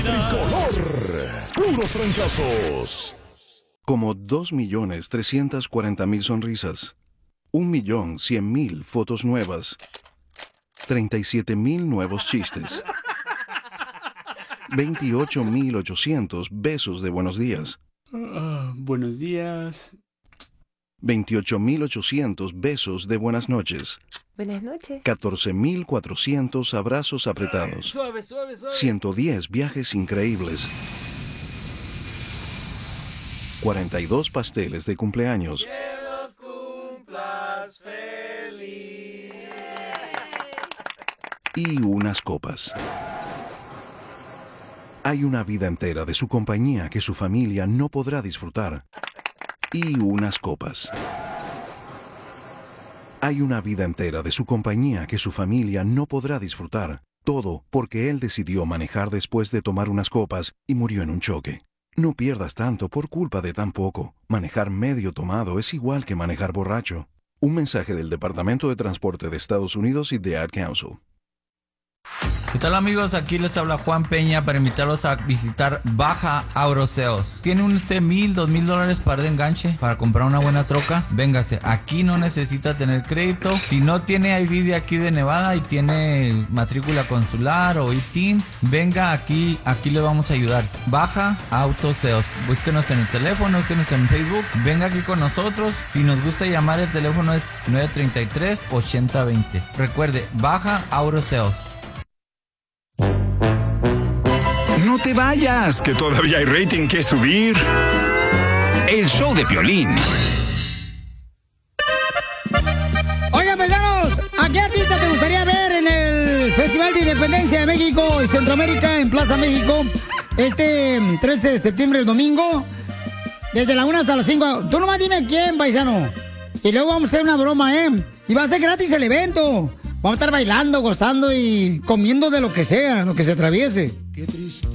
Tricolor, puros trancazos. Como 2.340.000 sonrisas, 1.100.000 fotos nuevas, 37.000 nuevos chistes, 28.800 besos de buenos días. Buenos días. 28.800 besos de buenas noches. Buenas noches. 14.400 abrazos apretados. Suave, suave, suave. 110 viajes increíbles. 42 pasteles de cumpleaños. Que los cumplas feliz. Y unas copas. Hay una vida entera de su compañía que su familia no podrá disfrutar. Y unas copas. Hay una vida entera de su compañía que su familia no podrá disfrutar. Todo porque él decidió manejar después de tomar unas copas y murió en un choque. No pierdas tanto por culpa de tan poco. Manejar medio tomado es igual que manejar borracho. Un mensaje del Departamento de Transporte de Estados Unidos y de Ad Council. ¿Qué tal, amigos? Aquí les habla Juan Peña para invitarlos a visitar Baja Auto Sales. ¿Tiene usted $1,000, $2,000 para de enganche para comprar una buena troca? Véngase, aquí no necesita tener crédito. Si no tiene ID de aquí de Nevada y tiene matrícula consular o ITIN, venga aquí le vamos a ayudar. Baja Auto Sales. Búsquenos en el teléfono, búsquenos en Facebook. Venga aquí con nosotros. Si nos gusta llamar, el teléfono es 933-8020. Recuerde, Baja Auto Sales. No te vayas, que todavía hay rating que subir. El show de Piolín. Oigan, paisanos, ¿a qué artista te gustaría ver en el Festival de Independencia de México y Centroamérica en Plaza México este 13 de septiembre, el domingo, desde la 1 hasta las 5? Tú nomás dime quién, paisano. Y luego vamos a hacer una broma, ¿eh? Y va a ser gratis el evento. Vamos a estar bailando, gozando y comiendo de lo que sea, lo que se atraviese. Qué triste.